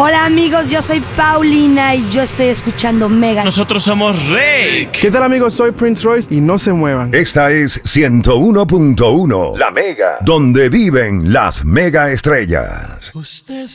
Hola amigos, yo soy Paulina y yo estoy escuchando Mega. Nosotros somos Rick. ¿Qué tal amigos? Soy Prince Royce y no se muevan. Esta es 101.1, La Mega, donde viven las mega estrellas.